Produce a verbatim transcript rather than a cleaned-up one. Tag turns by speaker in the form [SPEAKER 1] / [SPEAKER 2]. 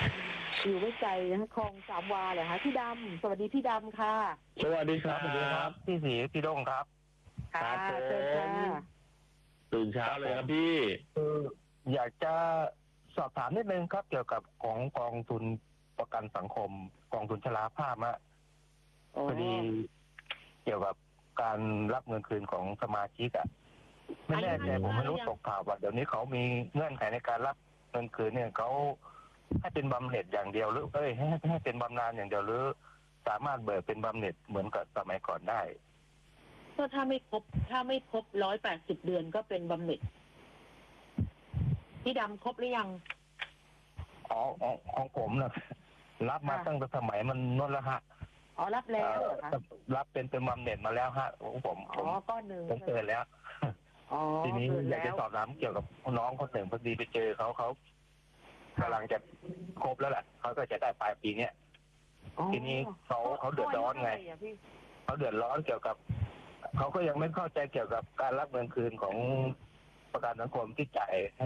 [SPEAKER 1] อยู่ไม่ไกลนะคลองสามวาเหรอคะพี่ดำสวัสดีพี่ดำค่ะ
[SPEAKER 2] สวัสดีครับสวัสดีครับ
[SPEAKER 3] พี่สีพี่ด้งครับ
[SPEAKER 1] ค่ะ
[SPEAKER 2] ครับผม
[SPEAKER 1] เชิญค่ะ
[SPEAKER 2] ตื่นเช้าเลยครับพี่
[SPEAKER 3] คืออยากจะสอบถามนิดนึงครับ เกี่ยวกับของกองทุนประกันสังคม กองทุนชราภาพอะ
[SPEAKER 1] โอ้
[SPEAKER 3] พอดีเกี่ยวกับการรับเงินคืนของสมาชิกอะไม่แน่ใจผมไม่รู้ตกข่าวว่าเดี๋ยวนี้เขามีเงื่อนไขในการรับเงินคืนเนี่ยเขาให้เป็นบำเหน็จอย่างเดียวหรือเอ้ยให้ให้เป็นบำนาญอย่างเดียวหรือ สามารถเบิกเป็นบำเหน็จเหมือนกับสมัยก่อนได้
[SPEAKER 1] ก็ถ้าไม่ครบถ้าไม่ครบร้อยแปดสิบเดือนก็เป็นบำเหน็จพี่ดำครบหรือยัง
[SPEAKER 3] อ๋อของของผมนะรับมา
[SPEAKER 1] ค่ะ
[SPEAKER 3] ตั้งแต่สมัยมันนนละฮะ
[SPEAKER 1] อ๋อรับแล้วเหรอคะ
[SPEAKER 3] เอ่อรับเป็นเป็นบำเหน็จมาแล้วฮะของผม
[SPEAKER 1] อ๋
[SPEAKER 3] ผ
[SPEAKER 1] อ
[SPEAKER 3] ม
[SPEAKER 1] ก้อนหนึ่ง
[SPEAKER 3] ผมเตือนแล้ว
[SPEAKER 1] อ๋อ
[SPEAKER 3] ทีนี้
[SPEAKER 1] เกิน
[SPEAKER 3] อยาก
[SPEAKER 1] แล้
[SPEAKER 3] จะ
[SPEAKER 1] ว
[SPEAKER 3] สอบถามเกี่ยวกับน้องคนหนึ่งพอดีไปเจอเขาเขากำลังจะครบแล้วแหละเขาก็จะได้ปลายปีเนี้ย
[SPEAKER 1] อ๋อ
[SPEAKER 3] ทีนี้เขาเขาเดือดร้อนไง
[SPEAKER 1] เขาายุเท่าหะพี่
[SPEAKER 3] เขาเดือดร้อนเกี่ยวกับเขาก็ยังไม่เข้าใจเกี่ยวกับการรับเงินคืนของประกันสังคมที่จ่าย